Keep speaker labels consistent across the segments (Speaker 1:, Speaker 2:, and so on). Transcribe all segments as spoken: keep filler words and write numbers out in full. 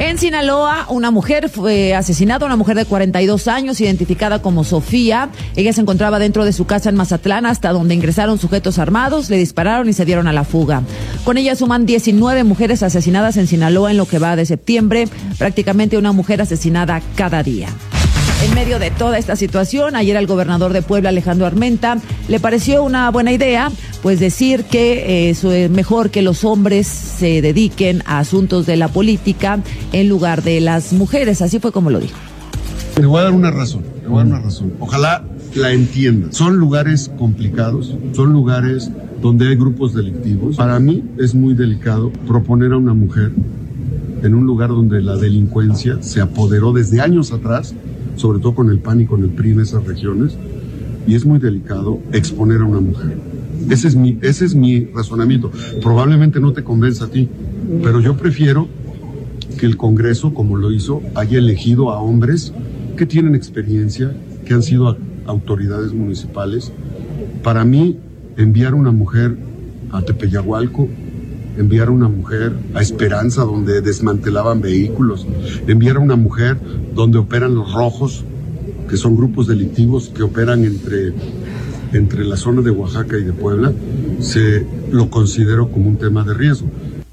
Speaker 1: En Sinaloa, una mujer fue asesinada, una mujer de cuarenta y dos años, identificada como Sofía. Ella se encontraba dentro de su casa en Mazatlán, hasta donde ingresaron sujetos armados, le dispararon y se dieron a la fuga. Con ella suman diecinueve mujeres asesinadas en Sinaloa en lo que va de septiembre, prácticamente una mujer asesinada cada día. En medio de toda esta situación, ayer al gobernador de Puebla, Alejandro Armenta, le pareció una buena idea, pues decir que eh, eso es mejor que los hombres se dediquen a asuntos de la política en lugar de las mujeres. Así fue como lo dijo.
Speaker 2: Le voy a dar una razón, le voy a dar una razón. Ojalá la entiendan. Son lugares complicados, son lugares donde hay grupos delictivos. Para mí es muy delicado proponer a una mujer en un lugar donde la delincuencia se apoderó desde años atrás, sobre todo con el P A N y con el P R I en esas regiones, y es muy delicado exponer a una mujer. Ese es mi, ese es mi razonamiento. Probablemente no te convenza a ti, pero yo prefiero que el Congreso, como lo hizo, haya elegido a hombres que tienen experiencia, que han sido autoridades municipales. Para mí, enviar a una mujer a Tepeyagualco, enviar a una mujer a Esperanza, donde desmantelaban vehículos, enviar a una mujer donde operan los rojos, que son grupos delictivos que operan entre, entre la zona de Oaxaca y de Puebla, se lo considero como un tema de riesgo.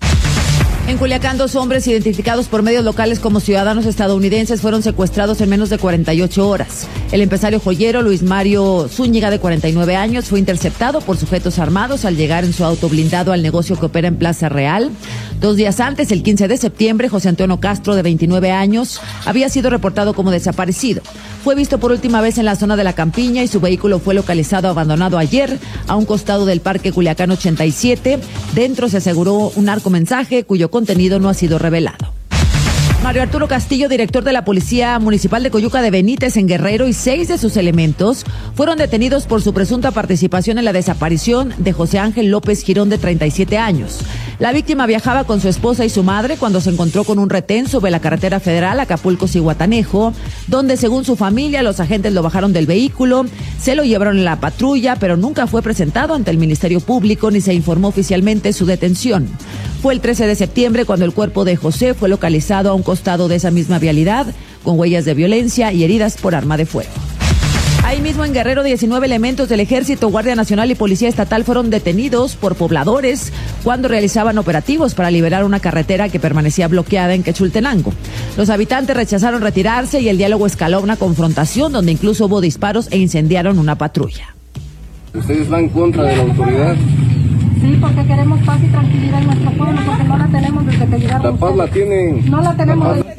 Speaker 1: En Culiacán, dos hombres identificados por medios locales como ciudadanos estadounidenses fueron secuestrados en menos de cuarenta y ocho horas. El empresario joyero Luis Mario Zúñiga, de cuarenta y nueve años, fue interceptado por sujetos armados al llegar en su auto blindado al negocio que opera en Plaza Real. Dos días antes, el quince de septiembre, José Antonio Castro, de veintinueve años, había sido reportado como desaparecido. Fue visto por última vez en la zona de La Campiña y su vehículo fue localizado abandonado ayer a un costado del Parque Culiacán ochenta y siete. Dentro se aseguró un narcomensaje cuyo contenido no ha sido revelado. Mario Arturo Castillo, director de la Policía Municipal de Coyuca de Benítez en Guerrero, y seis de sus elementos fueron detenidos por su presunta participación en la desaparición de José Ángel López Girón, de treinta y siete años. La víctima viajaba con su esposa y su madre cuando se encontró con un retén sobre la carretera federal Acapulco-Zihuatanejo, donde, según su familia, los agentes lo bajaron del vehículo, se lo llevaron en la patrulla, pero nunca fue presentado ante el Ministerio Público ni se informó oficialmente su detención. Fue el trece de septiembre cuando el cuerpo de José fue localizado a un costado de esa misma vialidad, con huellas de violencia y heridas por arma de fuego. Ahí mismo en Guerrero, diecinueve elementos del Ejército, Guardia Nacional y Policía Estatal fueron detenidos por pobladores cuando realizaban operativos para liberar una carretera que permanecía bloqueada en Quechultenango. Los habitantes rechazaron retirarse y el diálogo escaló a una confrontación donde incluso hubo disparos e incendiaron una patrulla.
Speaker 3: ¿Ustedes van en contra de la autoridad?
Speaker 4: Sí, porque queremos paz y tranquilidad en nuestro pueblo, porque no la tenemos desde que llegaron.
Speaker 3: La paz la tienen.
Speaker 4: No la tenemos. La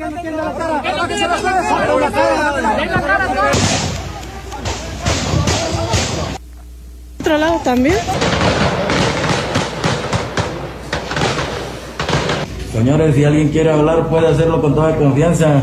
Speaker 5: ¿Otro lado también?
Speaker 6: Señores, si alguien quiere hablar, puede hacerlo con toda confianza.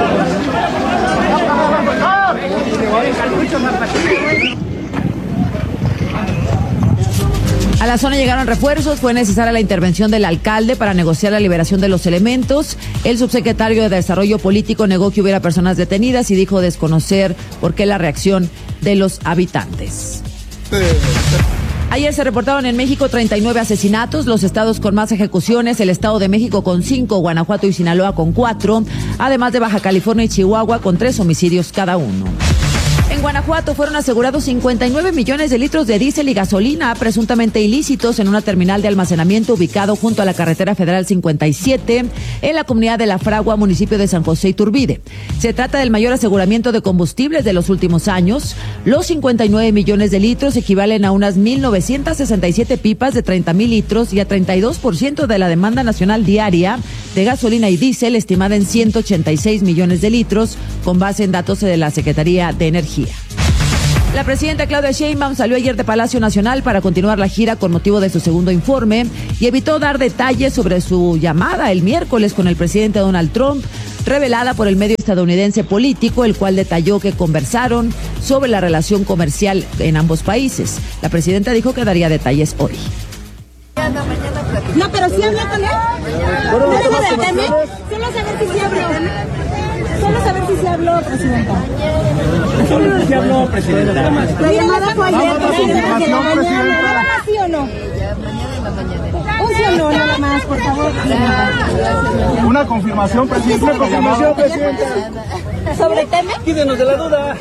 Speaker 1: A la zona llegaron refuerzos, fue necesaria la intervención del alcalde para negociar la liberación de los elementos. El subsecretario de Desarrollo Político negó que hubiera personas detenidas y dijo desconocer por qué la reacción de los habitantes. Ayer se reportaron en México treinta y nueve asesinatos, los estados con más ejecuciones, el Estado de México con cinco, Guanajuato y Sinaloa con cuatro, además de Baja California y Chihuahua con tres homicidios cada uno. En Guanajuato fueron asegurados cincuenta y nueve millones de litros de diésel y gasolina presuntamente ilícitos en una terminal de almacenamiento ubicado junto a la carretera federal cincuenta y siete en la comunidad de La Fragua, municipio de San José Iturbide. Se trata del mayor aseguramiento de combustibles de los últimos años. Los cincuenta y nueve millones de litros equivalen a unas mil novecientas sesenta y siete pipas de treinta mil litros y a treinta y dos por ciento de la demanda nacional diaria de gasolina y diésel, estimada en ciento ochenta y seis millones de litros, con base en datos de la Secretaría de Energía. La presidenta Claudia Sheinbaum salió ayer de Palacio Nacional para continuar la gira con motivo de su segundo informe y evitó dar detalles sobre su llamada el miércoles con el presidente Donald Trump, revelada por el medio estadounidense Político, el cual detalló que conversaron sobre la relación comercial en ambos países. La presidenta dijo que daría detalles hoy.
Speaker 4: No, pero sí habló con él. ¿Debe del tema? Solo saber si sí habló. Solo saber si se habló, presidenta.
Speaker 7: Solo si habló, presidenta.
Speaker 4: La llamada fue ayer, presidenta, de la mañana. ¿Sí o no? Un sí o no, nada más, por favor.
Speaker 7: Una confirmación, presidente. Una confirmación, presidente.
Speaker 4: ¿Sobre el tema?
Speaker 7: Quídenos de la duda.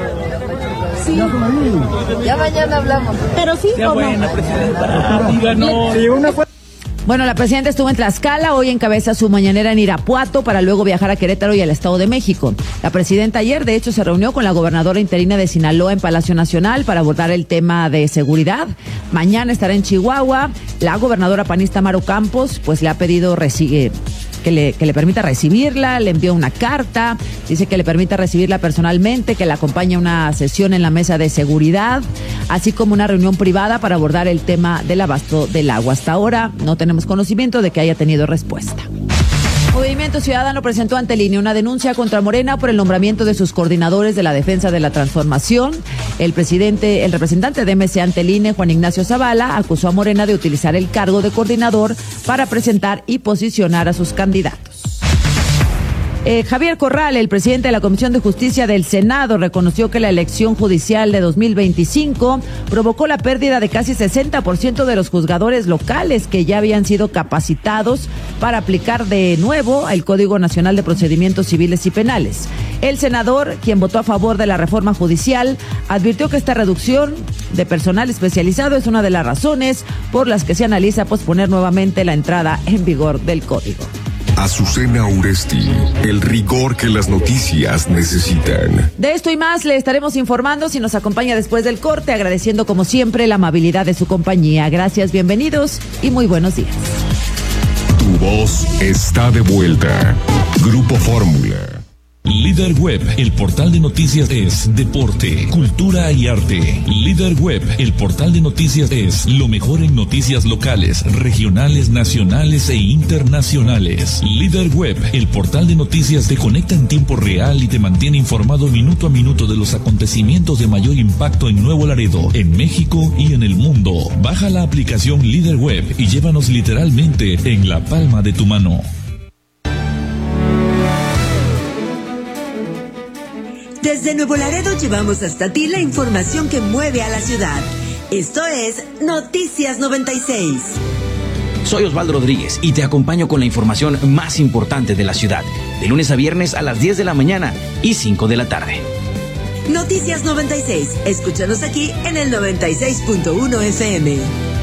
Speaker 4: Sí. Ya mañana hablamos. Pero sí,
Speaker 7: ya
Speaker 4: ¿o
Speaker 7: bueno,
Speaker 4: no?
Speaker 7: presidenta. Díganos. Sí, una fue...
Speaker 1: Bueno, la presidenta estuvo en Tlaxcala, hoy encabeza su mañanera en Irapuato para luego viajar a Querétaro y al Estado de México. La presidenta ayer, de hecho, se reunió con la gobernadora interina de Sinaloa en Palacio Nacional para abordar el tema de seguridad. Mañana estará en Chihuahua. La gobernadora panista Maru Campos, pues le ha pedido recibir... Que le, que le permita recibirla, le envió una carta, dice que le permita recibirla personalmente, que la acompañe a una sesión en la mesa de seguridad, así como una reunión privada para abordar el tema del abasto del agua. Hasta ahora no tenemos conocimiento de que haya tenido respuesta. Movimiento Ciudadano presentó ante el I N E una denuncia contra Morena por el nombramiento de sus coordinadores de la defensa de la transformación. El presidente, el representante de M C ante el I N E, Juan Ignacio Zavala, acusó a Morena de utilizar el cargo de coordinador para presentar y posicionar a sus candidatos. Eh, Javier Corral, el presidente de la Comisión de Justicia del Senado, reconoció que la elección judicial de dos mil veinticinco provocó la pérdida de casi sesenta por ciento de los juzgadores locales que ya habían sido capacitados para aplicar de nuevo el Código Nacional de Procedimientos Civiles y Penales. El senador, quien votó a favor de la reforma judicial, advirtió que esta reducción de personal especializado es una de las razones por las que se analiza posponer nuevamente la entrada en vigor del Código.
Speaker 8: Azucena Uresti, el rigor que las noticias necesitan.
Speaker 1: De esto y más le estaremos informando si nos acompaña después del corte, agradeciendo como siempre la amabilidad de su compañía. Gracias, bienvenidos y muy buenos días.
Speaker 8: Tu voz está de vuelta. Grupo Fórmula.
Speaker 9: Líder Web, el portal de noticias es deporte, cultura y arte. Líder Web, el portal de noticias es lo mejor en noticias locales, regionales, nacionales e internacionales. Líder Web, el portal de noticias te conecta en tiempo real y te mantiene informado minuto a minuto de los acontecimientos de mayor impacto en Nuevo Laredo, en México y en el mundo. Baja la aplicación Líder Web y llévanos literalmente en la palma de tu mano.
Speaker 10: Desde Nuevo Laredo llevamos hasta ti la información que mueve a la ciudad. Esto es Noticias noventa y seis.
Speaker 11: Soy Osvaldo Rodríguez y te acompaño con la información más importante de la ciudad, de lunes a viernes a las diez de la mañana y cinco de la tarde.
Speaker 10: Noticias noventa y seis. Escúchanos aquí en el noventa y seis punto uno F M.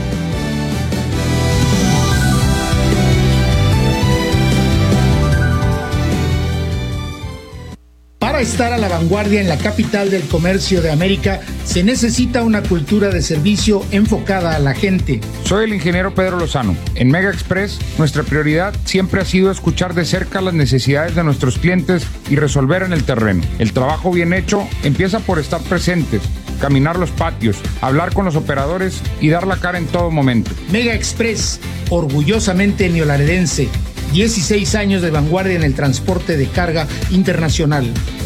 Speaker 12: Para estar a la vanguardia en la capital del comercio de América, se necesita una cultura de servicio enfocada a la gente.
Speaker 13: Soy el ingeniero Pedro Lozano. En Mega Express, nuestra prioridad siempre ha sido escuchar de cerca las necesidades de nuestros clientes y resolver en el terreno. El trabajo bien hecho empieza por estar presentes, caminar los patios, hablar con los operadores y dar la cara en todo momento.
Speaker 12: Mega Express, orgullosamente neolaredense. dieciséis años de vanguardia en el transporte de carga internacional.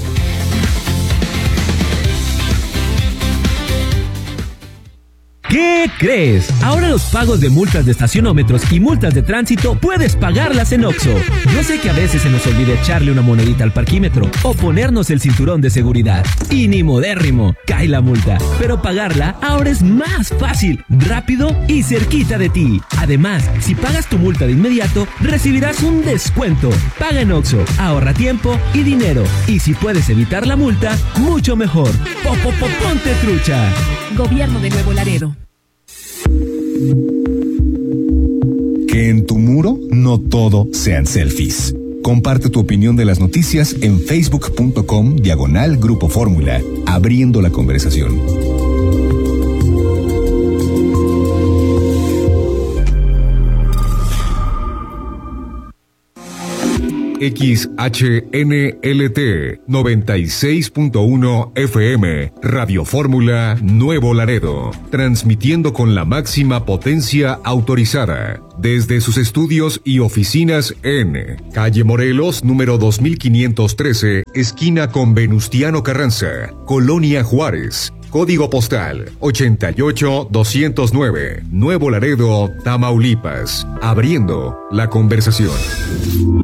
Speaker 14: ¿Qué crees? Ahora los pagos de multas de estacionómetros y multas de tránsito puedes pagarlas en Oxxo. Yo sé que a veces se nos olvida echarle una monedita al parquímetro o ponernos el cinturón de seguridad. Y ni modérrimo, cae la multa. Pero pagarla ahora es más fácil, rápido y cerquita de ti. Además, si pagas tu multa de inmediato, recibirás un descuento. Paga en Oxxo, ahorra tiempo y dinero. Y si puedes evitar la multa, mucho mejor. ¡Popo, ponte trucha!
Speaker 15: Gobierno de Nuevo Laredo.
Speaker 8: Que en tu muro no todo sean selfies. Comparte tu opinión de las noticias en facebook.com diagonal Grupo Fórmula, abriendo la conversación. X H N L T noventa y seis punto uno F M, Radio Fórmula Nuevo Laredo, transmitiendo con la máxima potencia autorizada desde sus estudios y oficinas en Calle Morelos, número dos mil quinientos trece, esquina con Venustiano Carranza, Colonia Juárez. Código postal ochenta y ocho doscientos nueve, Nuevo Laredo, Tamaulipas, abriendo la conversación.